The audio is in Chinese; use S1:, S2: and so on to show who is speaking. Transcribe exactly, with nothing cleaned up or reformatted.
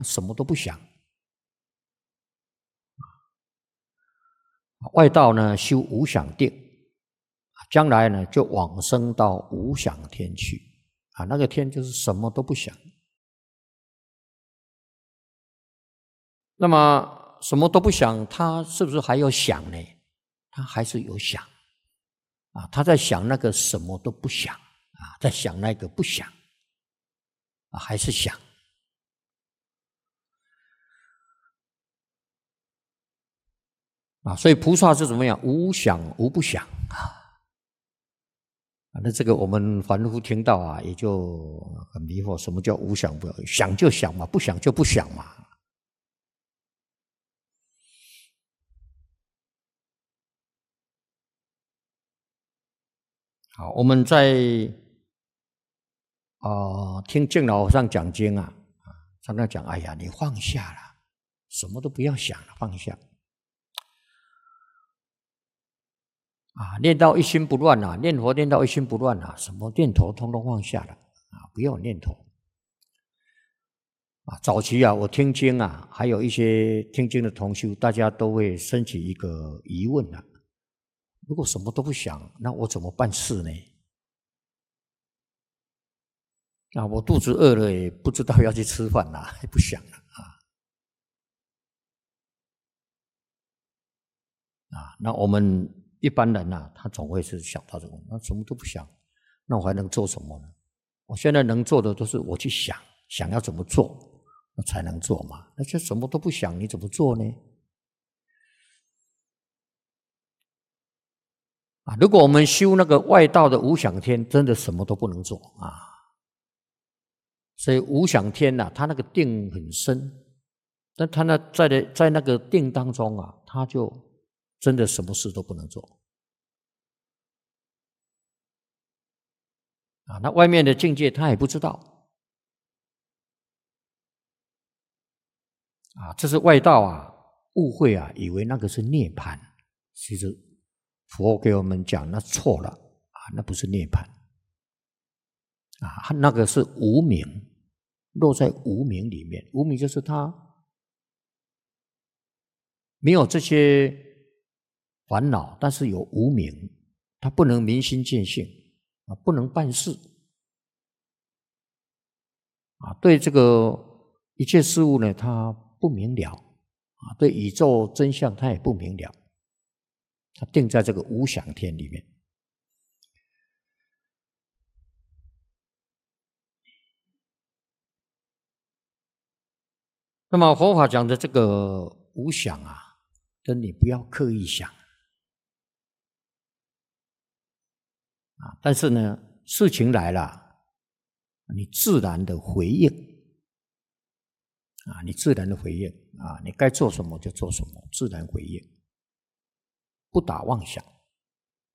S1: 什么都不想。外道呢修无想定，将来呢就往生到无想天去啊，那个天就是什么都不想。那么什么都不想，他是不是还有想呢？他还是有想啊，他在想那个什么都不想啊，在想那个不想啊，还是想。啊，所以菩萨是怎么样？无想无不想啊！那这个我们凡夫听到啊，也就很迷惑，什么叫无想不想？想就想嘛，不想就不想嘛。好，我们在啊、呃、听净老和尚讲经啊，常常讲，哎呀，你放下了，什么都不要想了，放下。啊，念到一心不乱啊，念佛念到一心不乱啊，什么念头通通放下了啊，不要念头。啊，早期啊，我听经啊，还有一些听经的同修，大家都会升起一个疑问啊：如果什么都不想，那我怎么办事呢？啊，我肚子饿了，也不知道要去吃饭啦，也不想了啊。啊，那我们一般人啊，他总会是想到这个，那什么都不想，那我还能做什么呢？我现在能做的都是我去想，想要怎么做，那才能做嘛。那就什么都不想，你怎么做呢？啊，如果我们修那个外道的无想天，真的什么都不能做啊。所以无想天呐、啊，他那个定很深，但他那在的在那个定当中啊，他就真的什么事都不能做。啊，那外面的境界他也不知道。啊，这是外道啊，误会啊，以为那个是涅槃，其实佛给我们讲那错了啊，那不是涅槃啊，那个是无明，落在无明里面。无明就是他没有这些烦恼，但是有无明，他不能明心见性啊，不能办事啊，对这个一切事物呢，他不明了啊，对宇宙真相他也不明了，他定在这个无想天里面。那么佛法讲的这个无想啊，跟你不要刻意想啊，但是呢，事情来了，你自然的回应啊，你自然的回应啊，你该做什么就做什么，自然回应，不打妄想。